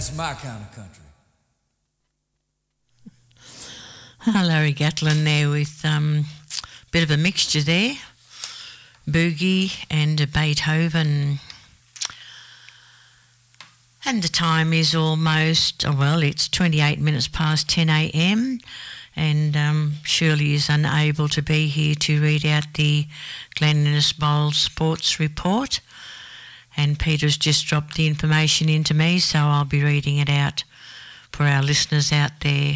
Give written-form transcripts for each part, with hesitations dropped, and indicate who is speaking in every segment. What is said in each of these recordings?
Speaker 1: That's my kind of country.
Speaker 2: Larry Gatlin there with a bit of a mixture there. Boogie and Beethoven. And the time is almost, it's 28 minutes past 10 a.m. And Shirley is unable to be here to read out the Glen Innes Bowls Sports Report. And Peter's just dropped the information into me, so I'll be reading it out for our listeners out there.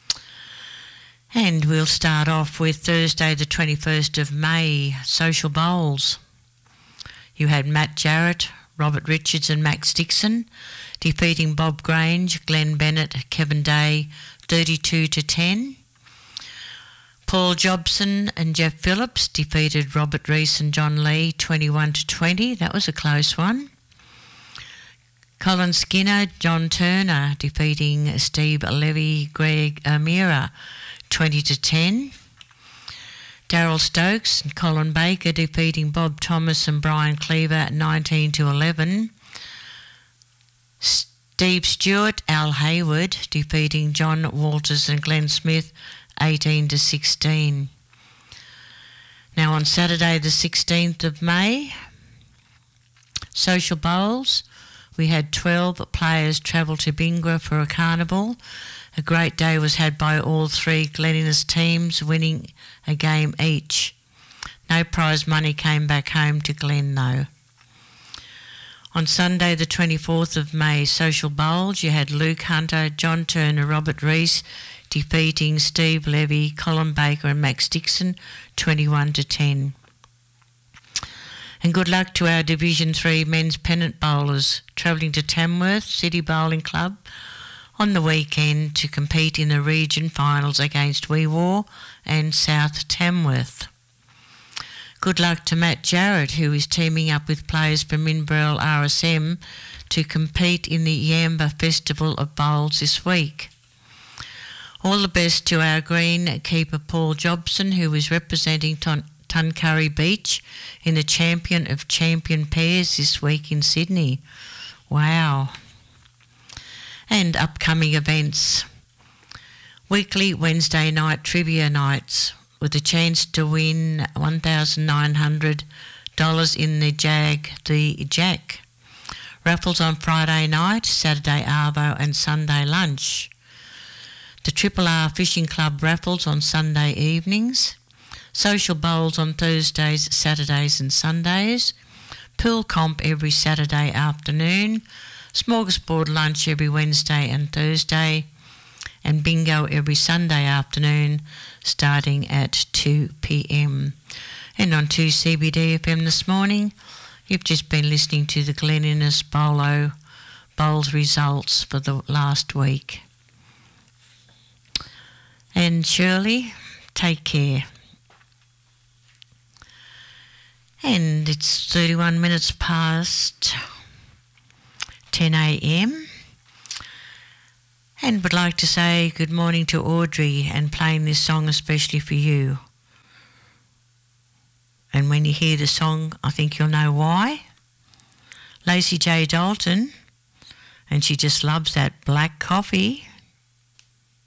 Speaker 2: And we'll start off with Thursday the 21st of May, Social Bowls. You had Matt Jarrett, Robert Richards and Max Dixon defeating Bob Grange, Glenn Bennett, Kevin Day 32-10. Paul Jobson and Jeff Phillips defeated Robert Rees and John Lee 21-20. That was a close one. Colin Skinner, John Turner defeating Steve Levy, Greg Amira 20-10. Daryl Stokes and Colin Baker defeating Bob Thomas and Brian Cleaver 19-11. Steve Stewart, Al Hayward defeating John Walters and Glenn Smith 18-16. Now on Saturday the 16th of May, Social Bowls, we had 12 players travel to Bingra for a carnival. A great day was had by all three Glen Innes teams, winning a game each. No prize money came back home to Glen though. On Sunday the 24th of May, Social Bowls, you had Luke Hunter, John Turner, Robert Rees defeating Steve Levy, Colin Baker and Max Dixon 21-10. And good luck to our Division 3 men's pennant bowlers travelling to Tamworth City Bowling Club on the weekend to compete in the region finals against Wee Waa and South Tamworth. Good luck to Matt Jarrett, who is teaming up with players from Inverell RSM to compete in the Yamba Festival of Bowls this week. All the best to our greenkeeper Paul Jobson, who is representing Tuncurry Beach in the Champion of Champion Pairs this week in Sydney. Wow. And upcoming events. Weekly Wednesday night trivia nights with a chance to win $1,900 in the Jack. Raffles on Friday night, Saturday Arvo and Sunday lunch. The Triple R Fishing Club raffles on Sunday evenings. Social bowls on Thursdays, Saturdays and Sundays. Pool comp every Saturday afternoon. Smorgasbord lunch every Wednesday and Thursday. And bingo every Sunday afternoon starting at 2 p.m. And on 2CBD FM this morning, you've just been listening to the Glen Innes Bowls results for the last week. And Shirley, take care. And it's 31 minutes past 10 a.m. And would like to say good morning to Audrey and playing this song especially for you. And when you hear the song, I think you'll know why. Lacey J. Dalton, and she just loves that black coffee.